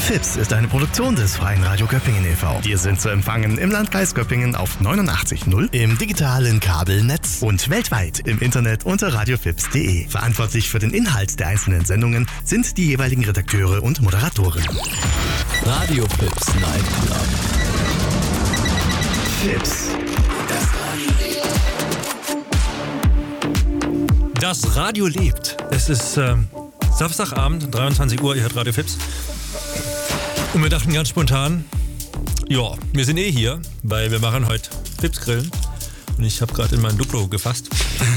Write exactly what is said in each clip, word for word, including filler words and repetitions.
Fips ist eine Produktion des Freien Radio Göppingen e V. Wir sind zu empfangen im Landkreis Göppingen auf neunundachtzig Komma null, im digitalen Kabelnetz und weltweit im Internet unter radiofips punkt de. Verantwortlich für den Inhalt der einzelnen Sendungen sind die jeweiligen Redakteure und Moderatoren. Radio Fips Night Club. Fips. Das Radio lebt. Es ist äh, Samstagabend, dreiundzwanzig Uhr, ihr hört Radio Fips. Und wir dachten ganz spontan, ja, wir sind eh hier, weil wir machen heute Fips Grillen. Und ich habe gerade in mein Duplo gefasst.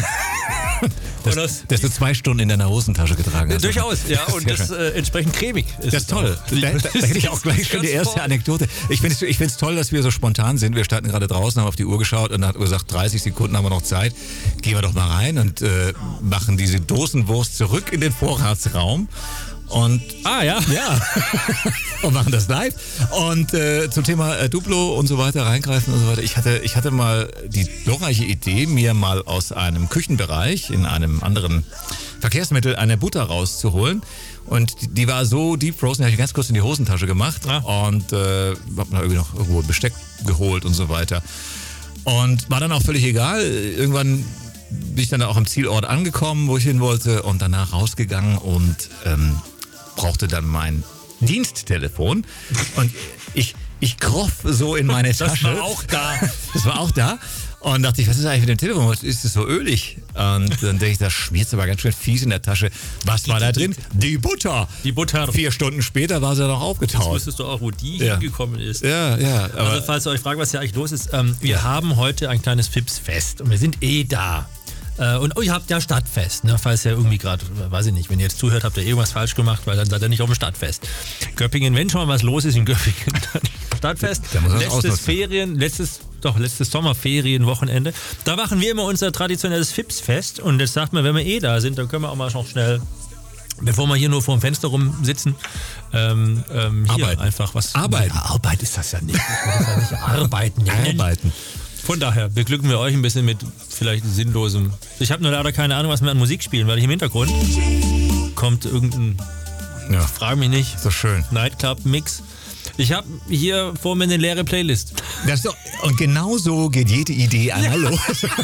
Das, das, das du zwei Stunden in deiner Hosentasche getragen hast. Durchaus, ja, und das äh, entsprechend cremig ist. Das ist toll. Da, da, da hätte ich auch gleich schon die erste Anekdote. Ich finde es ich find's toll, dass wir so spontan sind. Wir standen gerade draußen, haben auf die Uhr geschaut und hat gesagt, dreißig Sekunden haben wir noch Zeit. Gehen wir doch mal rein und äh, machen diese Dosenwurst zurück in den Vorratsraum. Und, ah ja, ja, und machen das live. Und äh, zum Thema äh, Duplo und so weiter, reingreifen und so weiter. Ich hatte, ich hatte mal die glorreiche Idee, mir mal aus einem Küchenbereich in einem anderen Verkehrsmittel eine Butter rauszuholen. Und die, die war so deep frozen, die habe ich ganz kurz in die Hosentasche gemacht. Ah. Und äh, habe mir irgendwie noch irgendwo Besteck geholt und so weiter. Und war dann auch völlig egal. Irgendwann bin ich dann auch am Zielort angekommen, wo ich hin wollte, und danach rausgegangen und ähm, brauchte dann mein Diensttelefon. Und ich, ich kroff so in meine Tasche. Das war auch da. Das war auch da. Und dachte ich, was ist eigentlich mit dem Telefon? Was ist das so ölig? Und dann denke ich, das schmiert aber ganz schön fies in der Tasche. Was war da drin? Die Butter. Die Butter. Vier Stunden später war sie noch aufgetaucht. Jetzt wüsstest du auch, wo die ja. hingekommen ist. Ja, ja. Aber also falls ihr euch fragt, was hier eigentlich los ist, ähm, wir ja. haben heute ein kleines Fips-Fest und wir sind eh da. Äh, und oh, ihr habt ja Stadtfest, ne? Falls ihr irgendwie gerade, weiß ich nicht, wenn ihr jetzt zuhört, habt ihr irgendwas falsch gemacht, weil dann seid ihr nicht auf dem Stadtfest. Göppingen, wenn schon mal was los ist in Göppingen, dann Stadtfest. Letztes Ferien, letztes Doch, letztes Sommerferienwochenende. Da machen wir immer unser traditionelles Fips-Fest. Und jetzt sagt man, wenn wir eh da sind, dann können wir auch mal noch schnell, bevor wir hier nur vor dem Fenster rumsitzen, ähm, ähm, hier Arbeiten. einfach was. Arbeiten. Ja, Arbeit ist das ja nicht. Das ist ja nicht Arbeiten. Nennen. Arbeiten. Von daher beglücken wir euch ein bisschen mit vielleicht sinnlosem. Ich habe nur leider keine Ahnung, was wir an Musik spielen, weil hier im Hintergrund kommt irgendein, ja. frag mich nicht, so schön. Nightclub-Mix. Ich habe hier vor mir eine leere Playlist. Das doch, und genau so geht jede Idee einmal ja. los.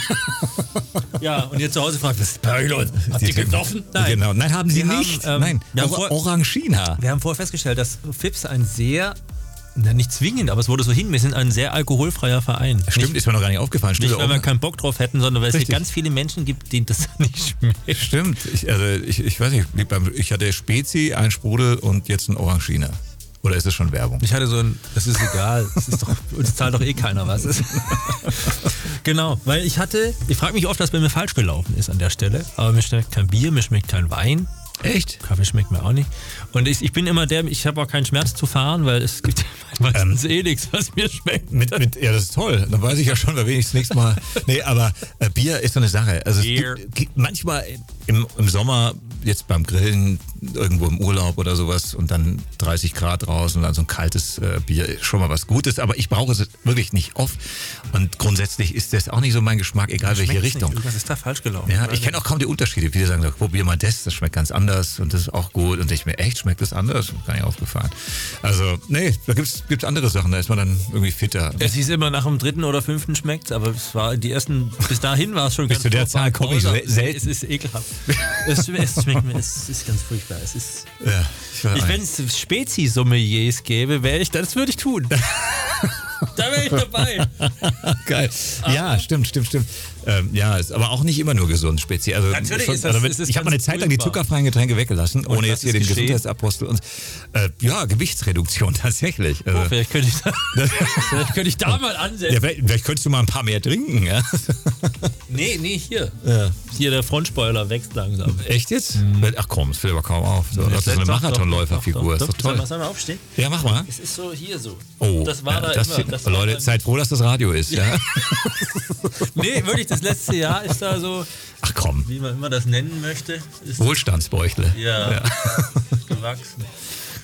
Ja, und ihr zu Hause fragt, was ist bei euch los? Habt ihr gesoffen? Nein. Genau. Nein, haben sie wir nicht. Haben, ähm, Nein, Or- Orangina. Wir haben vorher festgestellt, dass Fips ein sehr, na, nicht zwingend, aber es wurde so hin, wir sind ein sehr alkoholfreier Verein. Stimmt, nicht, ist mir noch gar nicht aufgefallen. Stimmt, nicht, weil wir keinen Bock drauf hätten, sondern weil Richtig. es hier ganz viele Menschen gibt, denen das nicht schmeckt. Stimmt, ich, also ich, ich weiß nicht, ich hatte Spezi, ein Sprudel und jetzt ein Orangina. Oder ist es schon Werbung? Ich hatte so ein, das ist egal, das ist doch, uns zahlt doch eh keiner was. Genau, weil ich hatte, ich frage mich oft, was bei mir falsch gelaufen ist an der Stelle, aber mir schmeckt kein Bier, mir schmeckt kein Wein. Echt? Kaffee schmeckt mir auch nicht. Und ich, ich bin immer der, ich habe auch keinen Schmerz zu fahren, weil es gibt meistens ähm, eh nichts, was mir schmeckt. Mit, mit, ja, das ist toll. Dann weiß ich ja schon, da wenigstens nächstes Mal. Nee, aber äh, Bier ist so eine Sache. Also es gibt, gibt manchmal im, im Sommer, jetzt beim Grillen, irgendwo im Urlaub oder sowas und dann dreißig Grad draußen und dann so ein kaltes äh, Bier ist schon mal was Gutes, aber ich brauche es wirklich nicht oft und grundsätzlich ist das auch nicht so mein Geschmack, egal welche Richtung. Nicht. Irgendwas ist da falsch gelaufen. Ja, ich kenne auch kaum die Unterschiede. Viele sagen, probier mal das, das schmeckt ganz anders und das ist auch gut und ich mir, echt, schmeckt das anders? Gar nicht aufgefallen. Also, nee, da gibt es andere Sachen, da ist man dann irgendwie fitter. Es hieß immer, nach dem dritten oder fünften schmeckt, aber es war die ersten, bis dahin war es schon bis ganz zu der Zahl komme ich so selten. Es ist ekelhaft. es, es schmeckt mir, es ist ganz furchtbar. Es ist, ja, ich ich, wenn es Spezi-Sommeliers gäbe, wäre ich, das würde ich tun. Da wäre ich dabei. Geil. Ja, aber stimmt, stimmt, stimmt. Ähm, ja, ist aber auch nicht immer nur gesund, speziell. Also, Natürlich schon, ist das, also, ist ich habe mal eine Zeit lang die zuckerfreien Getränke weggelassen, und ohne jetzt hier den geschehen? Gesundheitsapostel. Und äh, ja, Gewichtsreduktion tatsächlich. Also, oh, vielleicht könnte ich da, vielleicht könnte ich da mal ansetzen. Ja, vielleicht, vielleicht könntest du mal ein paar mehr trinken. Ja? Nee, nee, hier. Ja. Hier, der Frontspoiler wächst langsam. Echt jetzt? Mhm. Ach komm, das fällt aber kaum auf. So, das ist so eine Marathonläuferfigur. Ist doch toll. Sollen wir aufstehen? Ja, mach mal. Es ist so hier so. Oh, das war ja, da das immer. Hier, das Leute, war seid froh, dass das Radio ist. Ja. Ja? Nee, wirklich, das letzte Jahr ist da so, ach komm, wie man immer das nennen möchte. Ist Wohlstandsbäuchle. Ja, ja. Gewachsen.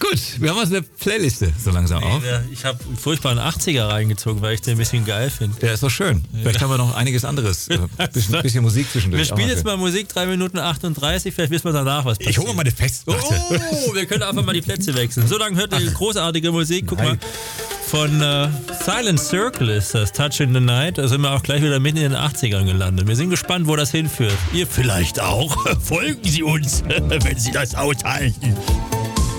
Gut, wir haben also eine Playliste so langsam auf. Ich habe einen furchtbaren achtziger reingezogen, weil ich den ein bisschen geil finde. Ja, ist doch schön. Vielleicht haben wir noch einiges anderes. Ein äh, bisschen, bisschen Musik zwischendurch. Wir spielen jetzt mal Musik, drei Minuten achtunddreißig, vielleicht wissen wir danach, was passiert. Ich hole mal meine Festplatte. Oh, wir können einfach mal die Plätze wechseln. So lange hört ihr die großartige Musik. Guck Nein. mal, von äh, Silent Circle ist das, Touch in the Night. Da sind wir auch gleich wieder mitten in den achtzigern gelandet. Wir sind gespannt, wo das hinführt. Ihr vielleicht auch. Folgen Sie uns, wenn Sie das aushalten.